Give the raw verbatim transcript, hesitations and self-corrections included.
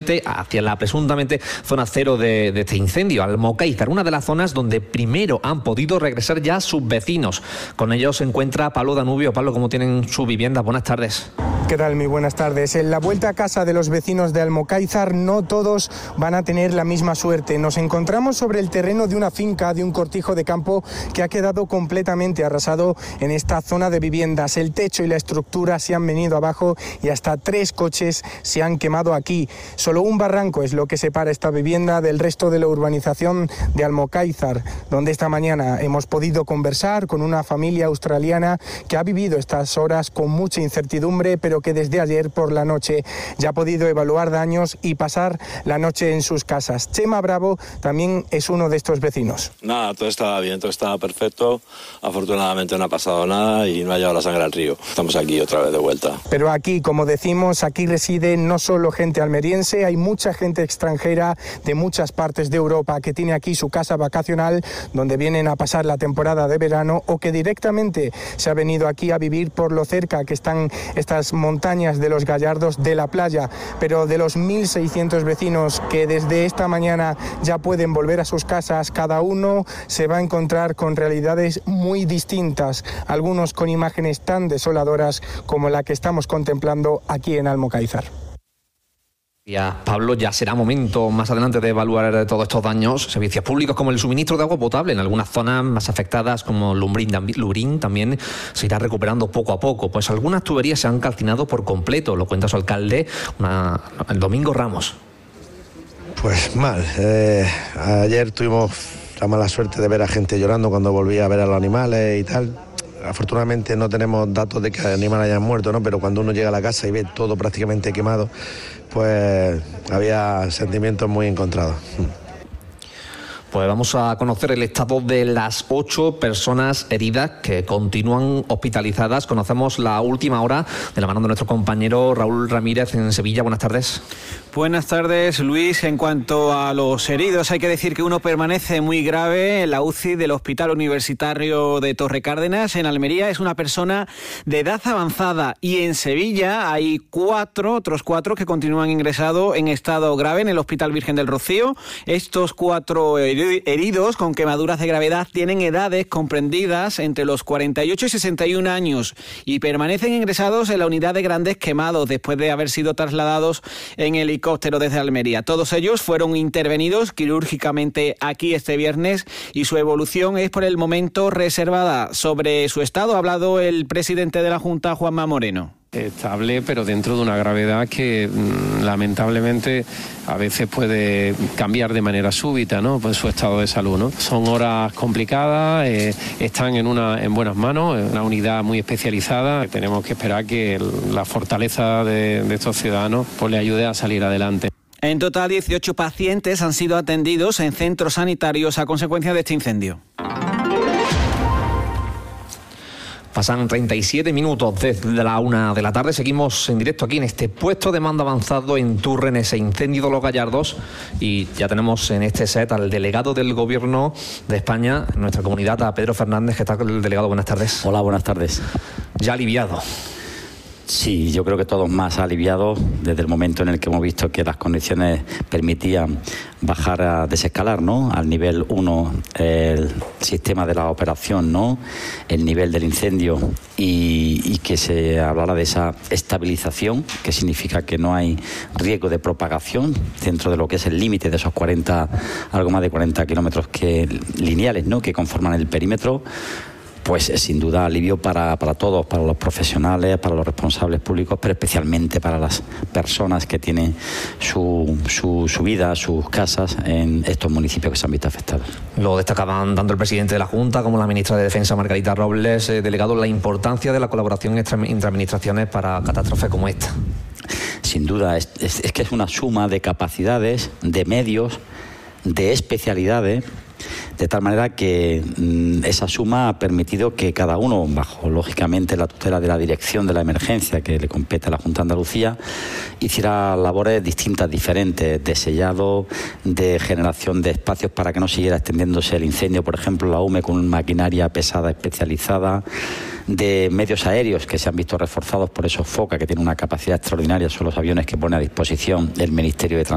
frente hacia la presuntamente zona cero de, de este incendio, Almocáizar, una de las zonas donde primero han podido regresar ya sus vecinos. Con ellos se encuentra Pablo Danubio. Pablo, ¿cómo tienen su vivienda? Buenas tardes. ¿Qué tal? Muy buenas tardes. En la vuelta a casa de los vecinos de Almocáizar no todos van a tener la misma suerte. Nos encontramos sobre el terreno de una finca, de un cortijo de campo que ha quedado completamente arrasado en esta zona de viviendas. El techo y la estructura se han venido abajo y hasta tres coches se han quemado aquí. Solo un barranco es lo que separa esta vivienda del resto de la urbanización de Almocáizar, donde esta mañana hemos podido conversar con una familia australiana que ha vivido estas horas con mucha incertidumbre, pero que desde ayer por la noche ya ha podido evaluar daños y pasar la noche en sus casas. Chema Bravo también es uno de estos vecinos. Nada, todo estaba bien, todo estaba perfecto. Afortunadamente no ha pasado nada y no ha llevado la sangre al río. Estamos aquí otra vez de vuelta. Pero aquí, como decimos, aquí reside no solo gente almeriense, hay mucha gente extranjera de muchas partes de Europa que tiene aquí su casa vacacional, donde vienen a pasar la temporada de verano, o que directamente se ha venido aquí a vivir por lo cerca que están estas montañas de los Gallardos de la playa. Pero de los mil seiscientos vecinos que desde esta mañana ya pueden volver a sus casas, cada uno se va a encontrar con realidades muy distintas, algunos con imágenes tan desoladoras como la que estamos contemplando aquí en Almocáizar. Ya, Pablo, ya será momento más adelante de evaluar todos estos daños. Servicios públicos como el suministro de agua potable en algunas zonas más afectadas como Lumbrín, Lurín también se irá recuperando poco a poco. Pues algunas tuberías se han calcinado por completo, lo cuenta su alcalde, una, el Domingo Ramos. Pues mal. Eh, ayer tuvimos la mala suerte de ver a gente llorando cuando volvía a ver a los animales y tal. Afortunadamente no tenemos datos de que animales hayan muerto, ¿no? Pero cuando uno llega a la casa y ve todo prácticamente quemado, pues había sentimientos muy encontrados. Pues vamos a conocer el estado de las ocho personas heridas que continúan hospitalizadas. Conocemos la última hora de la mano de nuestro compañero Raúl Ramírez en Sevilla. Buenas tardes. Buenas tardes, Luis. En cuanto a los heridos, hay que decir que uno permanece muy grave en la U C I del Hospital Universitario de Torrecárdenas, en Almería. Es una persona de edad avanzada, y en Sevilla hay cuatro, otros cuatro que continúan ingresados en estado grave en el Hospital Virgen del Rocío. Estos cuatro heridos con quemaduras de gravedad tienen edades comprendidas entre los cuarenta y ocho y sesenta y un años y permanecen ingresados en la unidad de grandes quemados después de haber sido trasladados en helicóptero desde Almería. Todos ellos fueron intervenidos quirúrgicamente aquí este viernes y su evolución es por el momento reservada. Sobre su estado ha hablado el presidente de la Junta, Juanma Moreno. Estable, pero dentro de una gravedad que mmm, lamentablemente a veces puede cambiar de manera súbita, ¿no? Pues su estado de salud, ¿no? Son horas complicadas, eh, están en una en buenas manos, en una unidad muy especializada. Tenemos que esperar que el, la fortaleza de, de estos ciudadanos pues le ayude a salir adelante. En total, dieciocho pacientes han sido atendidos en centros sanitarios a consecuencia de este incendio. Pasan treinta y siete minutos desde la una de la tarde. Seguimos en directo aquí en este puesto de mando avanzado en Turren, ese incendio de los Gallardos. Y ya tenemos en este set al delegado del Gobierno de España en nuestra comunidad, a Pedro Fernández. ¿Qué tal, el delegado? Buenas tardes. Hola, buenas tardes. ¿Ya aliviado? Sí, yo creo que todos más aliviados desde el momento en el que hemos visto que las condiciones permitían bajar a desescalar, ¿no? Al nivel uno el sistema de la operación, ¿no? El nivel del incendio y, y que se hablara de esa estabilización, que significa que no hay riesgo de propagación dentro de lo que es el límite de esos cuarenta, algo más de cuarenta kilómetros que, lineales, ¿no? Que conforman el perímetro. Pues sin duda alivio para, para todos, para los profesionales, para los responsables públicos, pero especialmente para las personas que tienen su, su, su vida, sus casas en estos municipios que se han visto afectados. Lo destacaban tanto el presidente de la Junta como la ministra de Defensa, Margarita Robles, eh, delegado, la importancia de la colaboración entre administraciones para catástrofes como esta. Sin duda, es, es, es que es una suma de capacidades, de medios, de especialidades, de tal manera que mmm, esa suma ha permitido que cada uno, bajo lógicamente la tutela de la dirección de la emergencia que le compete a la Junta de Andalucía, hiciera labores distintas, diferentes, de sellado, de generación de espacios para que no siguiera extendiéndose el incendio, por ejemplo, la U M E con maquinaria pesada especializada, de medios aéreos que se han visto reforzados por esos FOCA, que tienen una capacidad extraordinaria, son los aviones que pone a disposición el Ministerio de Transporte